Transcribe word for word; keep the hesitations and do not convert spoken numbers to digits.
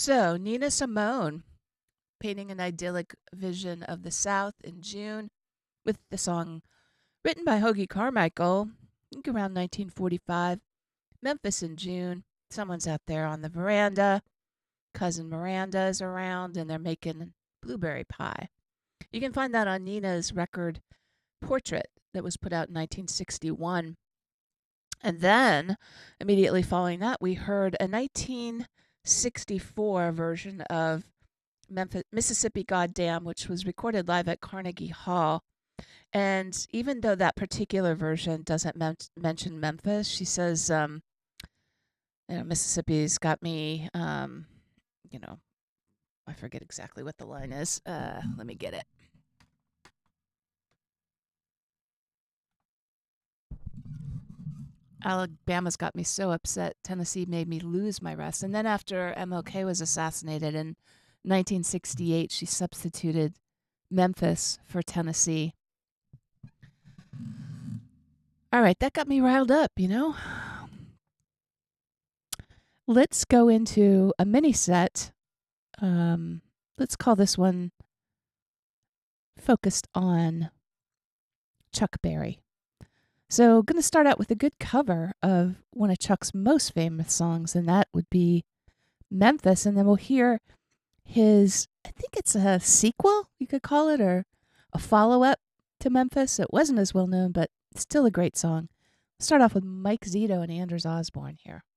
So, Nina Simone painting an idyllic vision of the South in June with the song written by Hoagie Carmichael, I think around nineteen forty-five. Memphis in June. Someone's out there on the veranda. Cousin Miranda is around and they're making blueberry pie. You can find that on Nina's record Portrait that was put out in nineteen sixty-one. And then, immediately following that, we heard a nineteen sixty-four version of Memphis, Mississippi Goddam, which was recorded live at Carnegie Hall. And even though that particular version doesn't men- mention Memphis, she says, um, you know, Mississippi's got me, um, you know, I forget exactly what the line is. Uh, let me get it. Alabama's got me so upset. Tennessee made me lose my rest. And then after M L K was assassinated in nineteen sixty-eight, she substituted Memphis for Tennessee. All right, that got me riled up, you know. Let's go into a mini set. Um, let's call this one focused on Chuck Berry. So, going to start out with a good cover of one of Chuck's most famous songs, and that would be Memphis. And then we'll hear his, I think it's a sequel, you could call it, or a follow up to Memphis. It wasn't as well known, but still a great song. Start off with Mike Zito and Anders Osborne here.